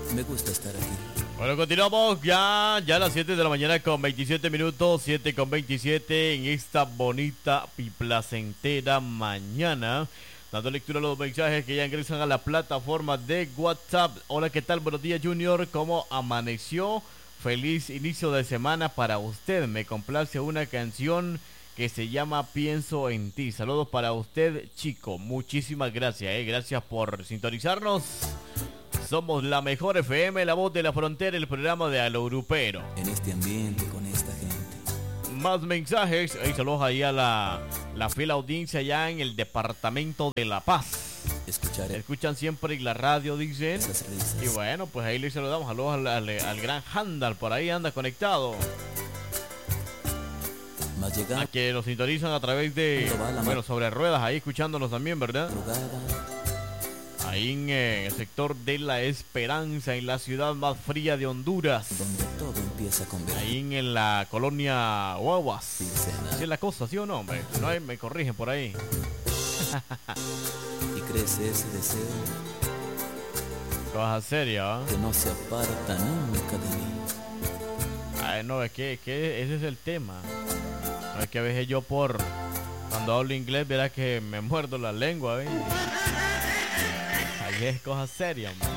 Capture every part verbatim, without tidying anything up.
Me gusta estar aquí. Bueno, continuamos ya, ya a las siete de la mañana con veintisiete minutos, siete con veintisiete en esta bonita y placentera mañana. Dando lectura a los mensajes que ya ingresan a la plataforma de WhatsApp. Hola, ¿qué tal? Buenos días, Junior. ¿Cómo amaneció? Feliz inicio de semana para usted. Me complace una canción que se llama Pienso en ti. Saludos para usted, chico. Muchísimas gracias, eh. Gracias por sintonizarnos. Somos la mejor F M, la voz de la frontera, el programa de Alo Grupero. En este ambiente, con esta gente. Más mensajes. Hey, saludos ahí a la, la fiel audiencia allá en el departamento de La Paz. Escuchar Escuchan siempre en la radio, dicen. esas risas. Y bueno, pues ahí le saludamos. Saludos al, al, al gran Handal, por ahí anda conectado. Más llegar A que nos sintonizan a través de, bueno, sobre ruedas, ahí escuchándonos también, ¿verdad? drogada, Ahí en eh, el sector de La Esperanza, en la ciudad más fría de Honduras. donde todo empieza con ver. Ahí en, en la colonia Guaguas. Pilsener. Así es la cosa, ¿sí o no, hombre? No hay, me corrigen por ahí. Y crece ese deseo Cosa seria, ¿ah? que no se aparta nunca de mí. Ay, no, es que, es que ese es el tema. No es que a veces yo por... Cuando hablo inglés, verás que me muerdo la lengua, ¿eh? Ahí es cosa seria, hombre.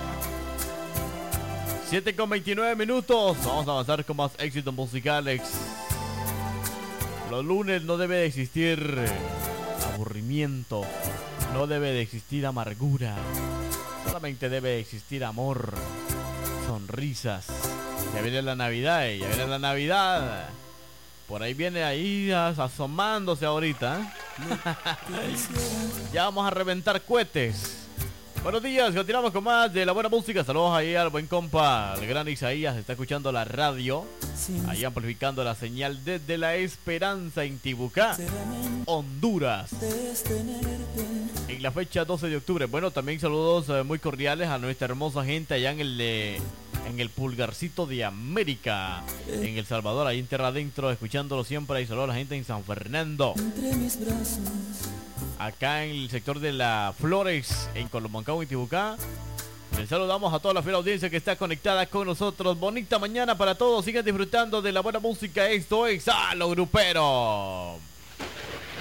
siete con veintinueve minutos. Vamos a avanzar con más éxitos musicales. Los lunes no debe de existir eh, aburrimiento. No debe de existir amargura. Solamente debe de existir amor. Sonrisas. Ya viene la Navidad, eh, ya viene la Navidad. Por ahí viene ahí as- asomándose ahorita, ¿eh? Ya vamos a reventar cohetes. Buenos días, continuamos con más de la buena música. Saludos ahí al buen compa, el gran Isaías, está escuchando la radio, ahí amplificando la señal desde La Esperanza en Tibucá, Honduras, en la fecha doce de octubre. Bueno, también saludos eh, muy cordiales a nuestra hermosa gente allá en el eh, en el Pulgarcito de América, en El Salvador, ahí en Tierra Adentro, escuchándolo siempre. Y saludos a la gente en San Fernando, Entre mis brazos. acá en el sector de la Flores, en Colomancao y Tibucá. Les saludamos a toda la fiel audiencia que está conectada con nosotros. Bonita mañana para todos. Sigan disfrutando de la buena música. Esto es Alo Grupero.